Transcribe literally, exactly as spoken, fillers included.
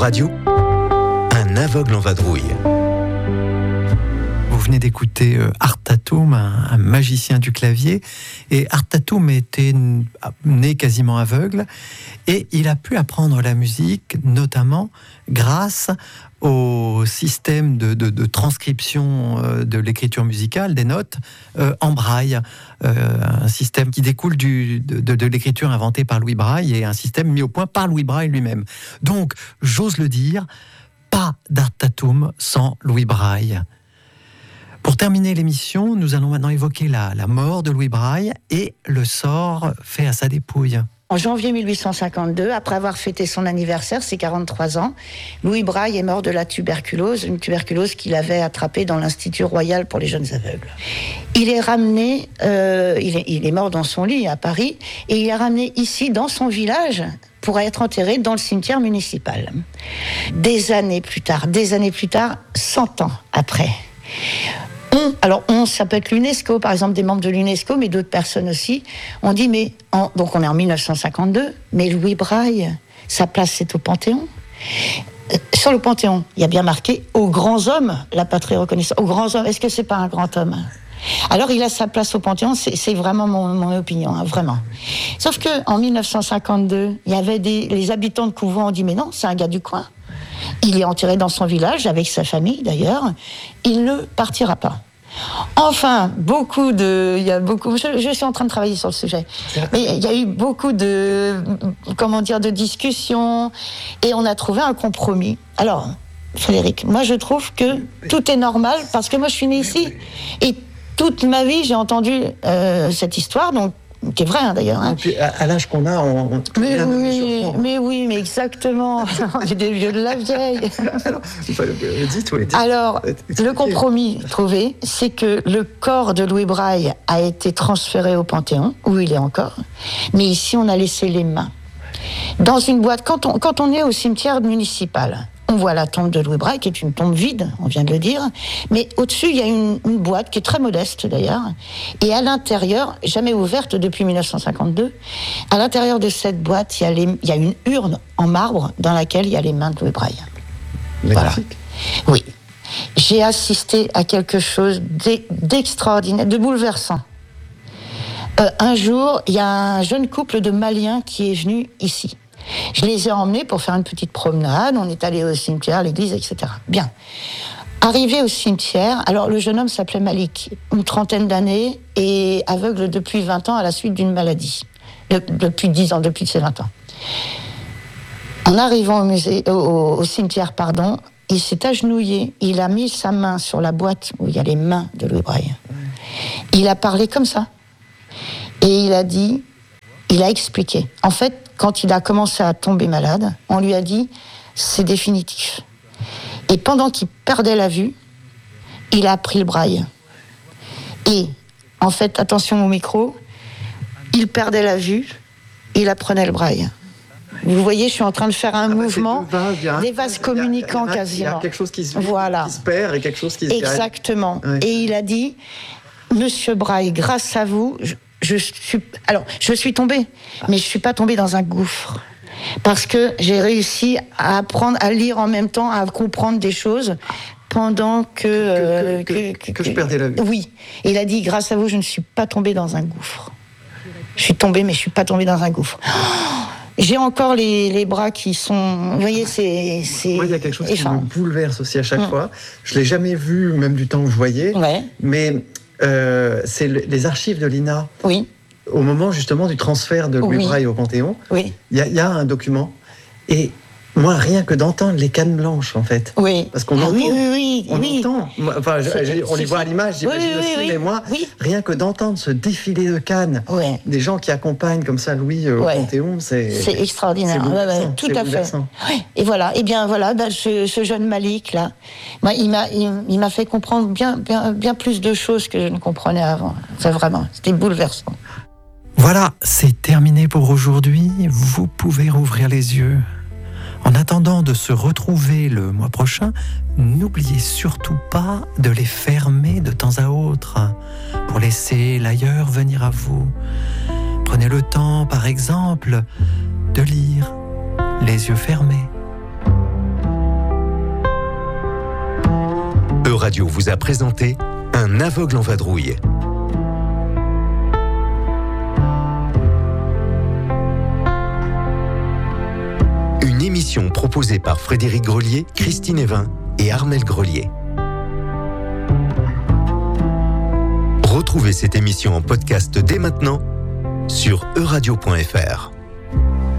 Radio, un aveugle en vadrouille. Vous venez d'écouter Art Tatum, un, un magicien du clavier. Et Art Tatum était né quasiment aveugle et il a pu apprendre la musique, notamment grâce au système de, de, de transcription de l'écriture musicale, des notes, euh, en braille. Euh, un système qui découle du, de, de, de l'écriture inventée par Louis Braille et un système mis au point par Louis Braille lui-même. Donc, j'ose le dire, pas d'Art Tatum sans Louis Braille. Pour terminer l'émission, nous allons maintenant évoquer la, la mort de Louis Braille et le sort fait à sa dépouille. En janvier mille huit cent cinquante-deux, après avoir fêté son anniversaire, ses quarante-trois ans, Louis Braille est mort de la tuberculose, une tuberculose qu'il avait attrapée dans l'Institut Royal pour les jeunes aveugles. Il est ramené, euh, il, est, il est mort dans son lit à Paris, et il est ramené ici, dans son village, pour être enterré dans le cimetière municipal. Des années plus tard, des années plus tard, cent ans après, On, alors on, ça peut être l'UNESCO, par exemple des membres de l'UNESCO, mais d'autres personnes aussi, on dit, mais, en, donc on est en mille neuf cent cinquante-deux, mais Louis Braille, sa place c'est au Panthéon. Euh, sur le Panthéon, il y a bien marqué « Aux grands hommes, la patrie reconnaissante ». Aux grands hommes, est-ce que c'est pas un grand homme ? Alors il a sa place au Panthéon, c'est, c'est vraiment mon, mon opinion, hein, vraiment. Sauf qu'en mille neuf cent cinquante-deux, il y avait des, les habitants de Couvent ont dit « Mais non, c'est un gars du coin ». Il est enterré dans son village, avec sa famille d'ailleurs, il ne partira pas. Enfin, beaucoup de, il y a beaucoup. Je, je suis en train de travailler sur le sujet, mais il y a eu beaucoup de, comment dire, de discussions, et on a trouvé un compromis. Alors, Frédéric, moi je trouve que tout est normal parce que moi je suis née ici et toute ma vie j'ai entendu euh, cette histoire, donc qui est vrai hein, d'ailleurs. Hein. Et puis à, à l'âge qu'on a, on. on mais, oui, mais oui, mais exactement. J'ai des vieux de la vieille. Alors, dites, oui, dites. Alors, le compromis trouvé, c'est que le corps de Louis Braille a été transféré au Panthéon, où il est encore, mais ici on a laissé les mains. Dans une boîte, quand on, quand on est au cimetière municipal, on voit la tombe de Louis Braille, qui est une tombe vide, on vient de le dire, mais au-dessus, il y a une, une boîte qui est très modeste d'ailleurs, et à l'intérieur, jamais ouverte depuis mille neuf cent cinquante-deux, à l'intérieur de cette boîte, il y a, les, il y a une urne en marbre dans laquelle il y a les mains de Louis Braille. Magnifique. Voilà. Oui. J'ai assisté à quelque chose d'extraordinaire, de bouleversant. Euh, un jour, il y a un jeune couple de Maliens qui est venu ici. Je les ai emmenés pour faire une petite promenade, on est allé au cimetière, à l'église, et cetera. Bien. Arrivé au cimetière, alors le jeune homme s'appelait Malik, une trentaine d'années, et aveugle depuis vingt ans à la suite d'une maladie. De, depuis dix ans, depuis ses vingt ans. En arrivant au, musée, au, au cimetière, pardon, il s'est agenouillé, il a mis sa main sur la boîte où il y a les mains de Louis Braille. Il a parlé comme ça. Et il a dit, il a expliqué. En fait, quand il a commencé à tomber malade, on lui a dit, c'est définitif. Et pendant qu'il perdait la vue, il a appris le braille. Et, en fait, attention au micro, il perdait la vue, il apprenait le braille. Vous voyez, je suis en train de faire un ah mouvement, bah vases, des vases communicants quasiment. Il y a quelque chose qui se, voilà. qui se perd et quelque chose qui se gagne. Exactement. Ouais. Et il a dit, Monsieur Braille, grâce à vous, je, je suis, alors, je suis tombée, mais je suis pas tombée dans un gouffre. Parce que j'ai réussi à apprendre à lire en même temps, à comprendre des choses pendant que... Que, euh, que, que, que, que, que je perdais la vue. Oui. Et il a dit, grâce à vous, je ne suis pas tombée dans un gouffre. Je suis tombée, mais je suis pas tombée dans un gouffre. Oh, j'ai encore les, les bras qui sont... Vous voyez, c'est... c'est... Moi, il y a quelque chose enfin, qui me bouleverse aussi à chaque mmh. fois. Je ne l'ai jamais vu, même du temps où je voyais. Ouais. Mais euh, c'est le, les archives de l'I N A. Oui. Au moment, justement, du transfert de Louis oui. Braille au Panthéon, oui. il y, y a un document. Et moi, rien que d'entendre les cannes blanches, en fait. Oui. Parce qu'on ah, entend. Oui, oui, oui. On oui. entend. Enfin, je, je, on les voit à l'image, j'imagine oui, oui, aussi. oui, mais moi, oui. rien que d'entendre ce défilé de cannes, oui. des gens qui accompagnent comme ça Louis au ouais. Panthéon, c'est... C'est extraordinaire. C'est ouais, ouais, tout c'est à fait. Ouais. Et voilà. Et bien, voilà, ben, ce, ce jeune Malik, là, moi, il m'a, il, il m'a fait comprendre bien, bien, bien plus de choses que je ne comprenais avant. Enfin, vraiment, c'était bouleversant. Voilà, c'est terminé pour aujourd'hui. Vous pouvez rouvrir les yeux. En attendant de se retrouver le mois prochain, n'oubliez surtout pas de les fermer de temps à autre pour laisser l'ailleurs venir à vous. Prenez le temps, par exemple, de lire les yeux fermés. Euradio vous a présenté Un aveugle en vadrouille. Une émission proposée par Frédéric Grelier, Christine Evin et Armelle Grelier. Retrouvez cette émission en podcast dès maintenant sur euradio point f r.